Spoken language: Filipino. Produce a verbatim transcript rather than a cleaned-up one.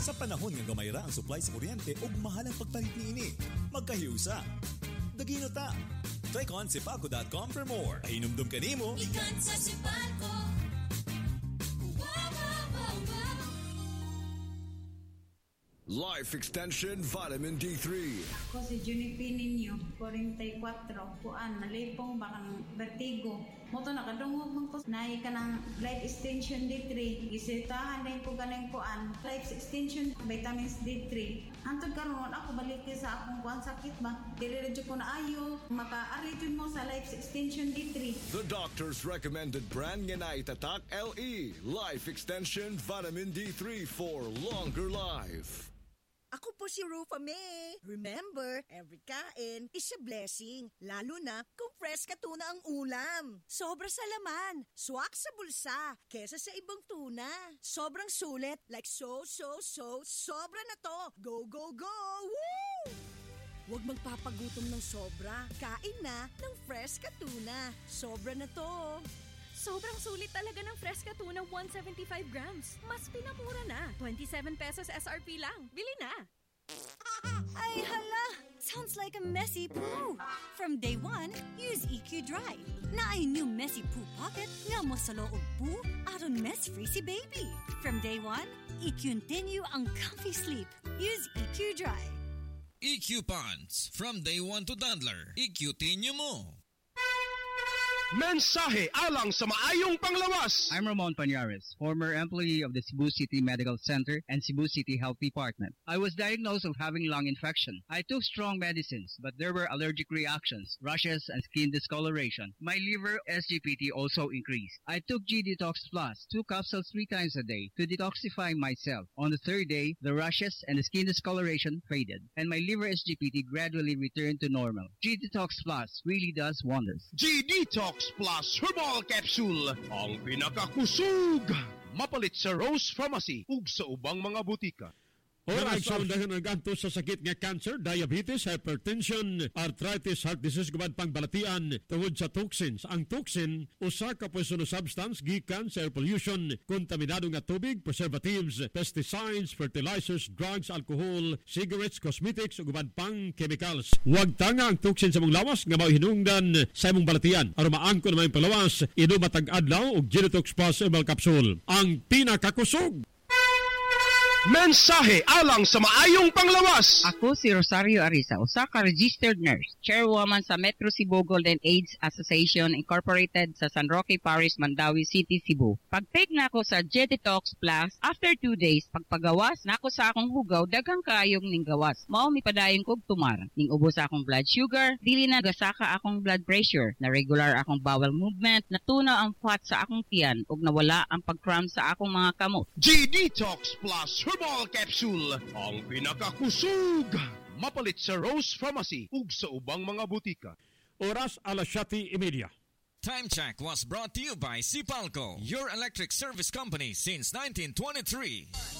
Sa panahon nga gamayra ang supply sa kuryente ug mahal ang pagpalit niini, magkahiusa. Dagino ta. Click on sipalco dot com for more. Pahinumdum ka nimo. Ikan sa Sipalco. Life Extension Vitamin D three. Ako si Junipi ninyo, forty-four, kuan, nalipong bakang vertigo. Moto nakadungog mong po, nahi ka ng Life Extension D three. Isitahan din ko ganang kuan, Life Extension Vitamins D three. Antod karon ako balik sa akong kuan sakit ba? Dire-redyo ko na ayo, maka-arijun mo sa Life Extension D three. The doctor's recommended brand nga na itatak L E. Life Extension Vitamin D three for longer life. Ako po si Rufa May. Remember, every kain is a blessing. Lalo na kung fresh ka tuna ang ulam. Sobra sa laman, swak sa bulsa, kesa sa ibang tuna. Sobrang sulit, like so, so, so, sobra na to. Go, go, go! Woo! Huwag magpapagutom ng sobra. Kain na ng fresh ka tuna. Sobra na to. Sobrang sulit talaga ng Fresca Tuna one hundred seventy-five grams. Mas pinamura na. twenty-seven pesos S R P lang. Bili na! Ay, hala! Sounds like a messy poo. From day one, use E Q Dry. Na ay new messy poo pocket nga mo sa loob poo aron mess-free si baby. From day one, E Q-continue ang comfy sleep. Use E Q Dry. E Q Pants. From day one to toddler. E Q-tinyo mo. Mensahe alang sa maayong panglawas. I'm Ramon Pañares, former employee of the Cebu City Medical Center and Cebu City Health Department. I was diagnosed of having lung infection. I took strong medicines, but there were allergic reactions, rashes, and skin discoloration. My liver S G P T also increased. I took G Detox Plus, two capsules three times a day to detoxify myself. On the third day, the rashes and the skin discoloration faded, and my liver S G P T gradually returned to normal. G Detox Plus really does wonders. G Detox Plus Herbal Capsule, ang pinakakusog. Mapalit sa Rose Pharmacy ug sa ubang mga butika. Oras sa undahan ng ganto sa sakit nga cancer, diabetes, hypertension, arthritis, heart disease, gubad pang balatian tungod sa toxins. Ang toxin, usa ka poisonous substance gikan sa air pollution, kontaminado nga tubig, preservatives, pesticides, fertilizers, drugs, alcohol, cigarettes, cosmetics, ug gubad pang chemicals. Huwag tanga ang toxin sa mong lawas nga mao hinungdan sa imong balatian. Aron maangkon na may palawas, inom matag adlaw og Genetox Plus Herbal Capsule. Ang pinakakusog. Mensahe alang sa maayong panglawas. Ako si Rosario Arisa, usa ka registered nurse, chairwoman sa Metro Cebu Golden AIDS Association Incorporated sa San Roque Parish, Mandawi City, Cebu. Pag-take na ako sa Genetox Plus, after two days, pagpagawas na ako sa akong hugaw, daghang kaayong ning gawas. Mao mi padayon kog tumar. Ning ubos sa akong blood sugar, dili na gasaka akong blood pressure, na regular akong bowel movement, natunaw ang fat sa akong tiyan, ug nawala ang pag-cramp sa akong mga kamot. G-Detox Plus Herbal Capsule, ang pinakakusog. Mapalit sa Rose Pharmacy ug sa ubang mga butika. Oras alas siyete y media. Time check was brought to you by Sipalco, your electric service company since nineteen twenty-three.